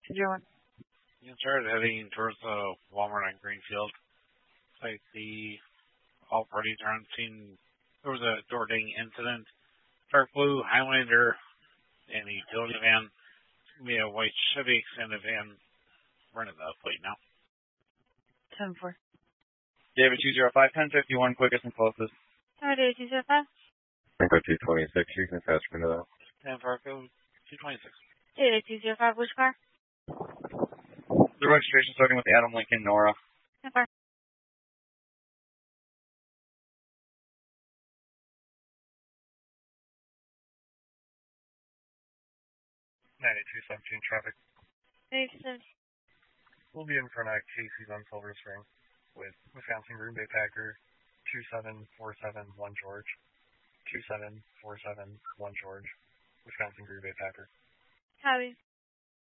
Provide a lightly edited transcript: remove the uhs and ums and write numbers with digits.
201. You started heading towards Walmart on Greenfield. It's like all parties are on scene. There was a door ding incident. Dark blue Highlander and a utility van. It's going to be a white Chevy extended van. Running the plate now. 74. David 205, 1051, quickest and closest. David 205. Franco 226, you can attach me to that. San Francisco 226. David 205, which car? The registration starting with Adam Lincoln, Nora. 10-4. 9217 traffic. 9217. We'll be in front of Casey's on Silver Spring with Wisconsin Green Bay Packer 27471 George. 27471 George. Wisconsin Green Bay Packer. Copy.